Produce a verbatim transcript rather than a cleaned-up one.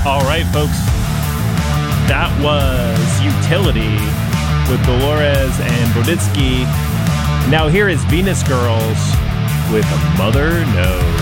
All right, folks. That was Utility with Dolores and Broditsky. Now here is Venus Girls with Mother Knows.